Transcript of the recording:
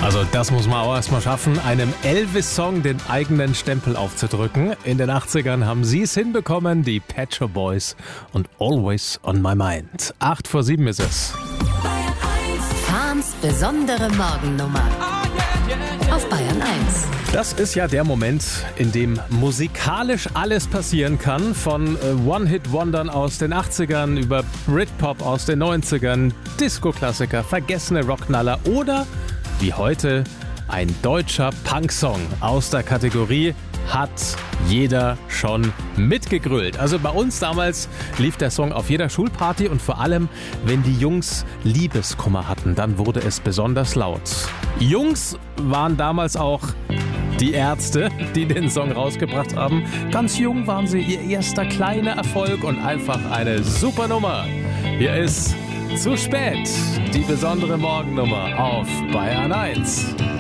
Also das muss man auch erstmal schaffen, einem Elvis-Song den eigenen Stempel aufzudrücken. In den 80ern haben sie es hinbekommen, die Pet Shop Boys und Always on My Mind. 8:07 ist es. Fahns besondere Morgennummer auf Bayern 1. Das ist ja der Moment, in dem musikalisch alles passieren kann. Von One-Hit-Wondern aus den 80ern über Britpop aus den 90ern, Disco-Klassiker, vergessene Rockknaller oder wie heute ein deutscher Punksong aus der Kategorie hat jeder schon mitgegrölt. Also bei uns damals lief der Song auf jeder Schulparty und vor allem, wenn die Jungs Liebeskummer hatten, dann wurde es besonders laut. Jungs waren damals auch die Ärzte, die den Song rausgebracht haben. Ganz jung waren sie, ihr erster kleiner Erfolg und einfach eine super Nummer. Hier ist Zu spät, die besondere Morgennummer auf Bayern 1.